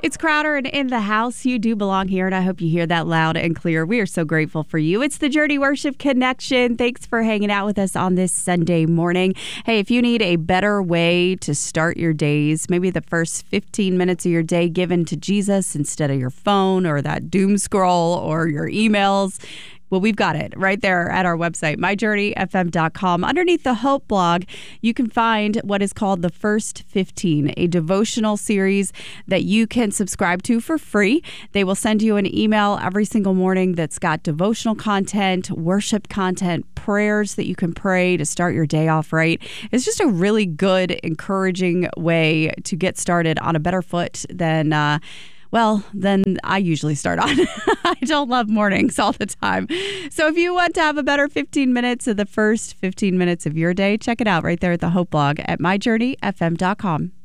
It's Crowder and In the House. You do belong here, and I hope you hear that loud and clear. We are so grateful for you. It's the Journey Worship Connection. Thanks for hanging out with us on this Sunday morning. Hey, if you need a better way to start your days, maybe the first 15 minutes of your day given to Jesus instead of your phone or that doom scroll or your emails, well, we've got it right there at our website, myjourneyfm.com. Underneath the Hope blog, you can find what is called The First 15, a devotional series that you can subscribe to for free. They will send you an email every single morning that's got devotional content, worship content, prayers that you can pray to start your day off right. It's just a really good, encouraging way to get started on a better foot than I usually start on. I don't love mornings all the time. So if you want to have a better 15 minutes of the first 15 minutes of your day, check it out right there at the Hope blog at myjourneyfm.com.